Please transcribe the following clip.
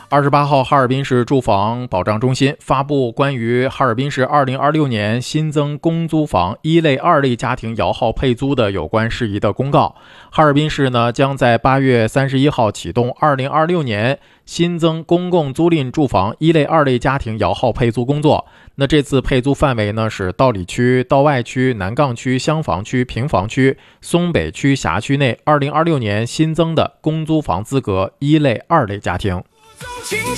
28号，哈尔滨市住房保障中心发布关于哈尔滨市2026年新增公租房一类、二类家庭摇号配租的有关事宜的公告。哈尔滨市呢将在8月31号启动2026年新增公共租赁住房一类、二类家庭摇号配租工作。那这次配租范围呢是道里区、道外区、南岗区、厢房区、平房区、松北区辖区内2026年新增的公租房资格一类、二类家庭。